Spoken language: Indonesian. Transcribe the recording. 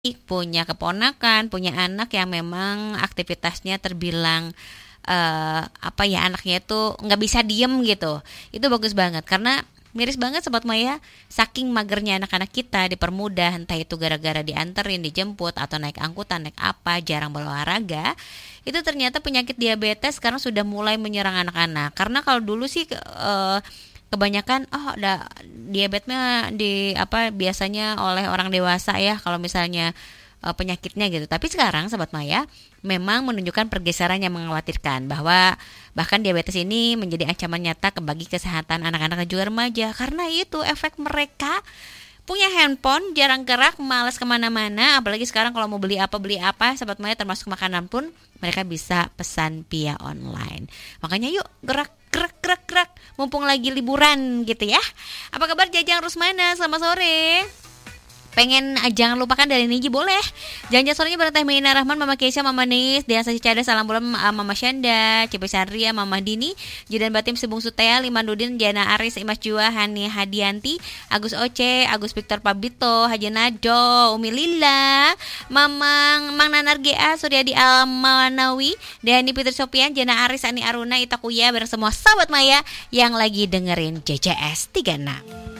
punya keponakan, punya anak yang memang aktivitasnya terbilang anaknya itu nggak bisa diem gitu. Itu bagus banget karena miris banget Sobat Maya, saking magernya anak-anak kita dipermudah, entah itu gara-gara dianterin, dijemput atau naik angkutan, naik apa, jarang berolahraga. Itu ternyata penyakit diabetes karena sudah mulai menyerang anak-anak. Karena kalau dulu sih kebanyakan diabetesnya biasanya oleh orang dewasa ya kalau misalnya penyakitnya gitu. Tapi sekarang Sobat Maya memang menunjukkan pergeseran yang mengkhawatirkan bahwa bahkan diabetes ini menjadi ancaman nyata bagi kesehatan anak-anak dan juga remaja karena itu efek mereka punya handphone, jarang gerak, malas kemana-mana. Apalagi sekarang kalau mau beli apa Sobat Maya, termasuk makanan pun mereka bisa pesan via online. Makanya yuk gerak mumpung lagi liburan gitu ya. Apa kabar Jajang Rusmana, selamat sore. Pengen jangan lupakan dari Niji boleh. Jangan sorenya bareng Teh Meina Rahman, Mama Keisha, Mama Nis, Dian Sasi Cada, Salam Bulan, Mama Syanda, Cipe Sandria, Mama Dini, Jidan Batim Sibung Sutea, Limandudin, Jana Aris, Imas Jua, Hani Hadianti, Agus Oce, Agus Victor Pabito, Haji Najo, Umi Lila, Mang Nanar GA, Suryadi Almanawi, Dani Peter Sopian, Jana Aris, Ani Aruna, Itakuya, bareng semua sahabat Maya yang lagi dengerin JJS 36.